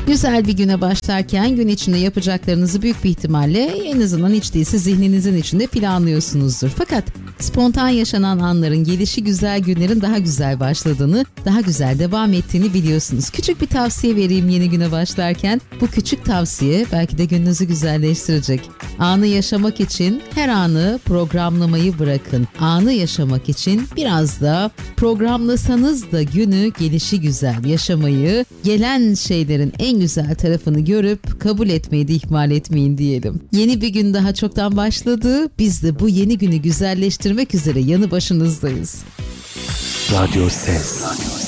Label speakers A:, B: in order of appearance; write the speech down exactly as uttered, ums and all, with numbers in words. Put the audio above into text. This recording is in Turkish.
A: Güzel bir güne başlarken gün içinde yapacaklarınızı büyük bir ihtimalle en azından hiç değilse zihninizin içinde planlıyorsunuzdur. Fakat spontan yaşanan anların gelişi güzel günlerin daha güzel başladığını, daha güzel devam ettiğini biliyorsunuz. Küçük bir tavsiye vereyim yeni güne başlarken. Bu küçük tavsiye belki de gününüzü güzelleştirecek. Anı yaşamak için her anı programlamayı bırakın. Anı yaşamak için biraz da programlasanız da günü gelişi güzel yaşamayı, gelen şeylerin en güzel tarafını görüp kabul etmeyi de ihmal etmeyin diyelim. Yeni bir gün daha çoktan başladı. Biz de bu yeni günü güzelleştirmek üzere yanı başınızdayız.
B: Radyo Ses.